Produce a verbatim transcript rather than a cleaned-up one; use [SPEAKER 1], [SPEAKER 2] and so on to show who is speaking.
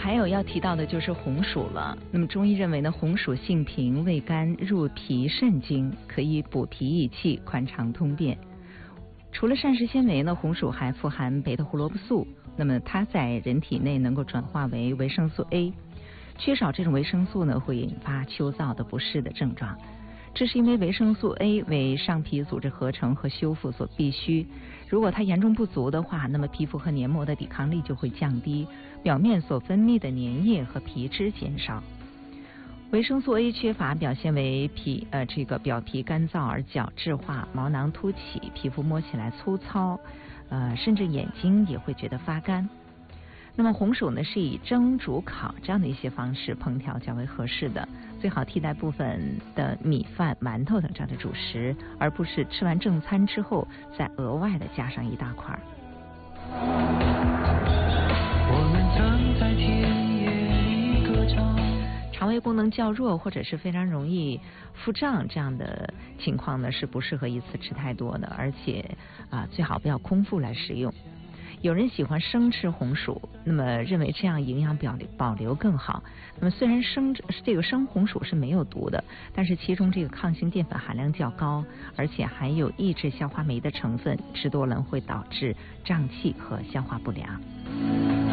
[SPEAKER 1] 还有要提到的就是红薯了。那么中医认为呢，红薯性平，味甘，入脾肾经，可以补脾益气，宽肠通便。除了膳食纤维呢，红薯还富含贝塔胡萝卜素，那么它在人体内能够转化为维生素 A。缺少这种维生素呢，会引发秋燥的不适的症状。这是因为维生素 A 为上皮组织合成和修复所必需，如果它严重不足的话，那么皮肤和黏膜的抵抗力就会降低，表面所分泌的粘液和皮脂减少。维生素 A 缺乏表现为皮呃这个表皮干燥而角质化，毛囊凸起，皮肤摸起来粗糙，呃甚至眼睛也会觉得发干。那么红薯呢，是以蒸、煮、烤这样的一些方式烹调较为合适的，最好替代部分的米饭、馒头等这样的主食，而不是吃完正餐之后再额外的加上一大块。
[SPEAKER 2] 我们曾在田野里歌唱。
[SPEAKER 1] 肠胃功能较弱或者是非常容易腹胀这样的情况呢，是不适合一次吃太多的，而且啊最好不要空腹来食用。有人喜欢生吃红薯，那么认为这样营养保留保留更好。那么虽然生这个生红薯是没有毒的，但是其中这个抗性淀粉含量较高，而且含有抑制消化酶的成分，吃多了会导致胀气和消化不良。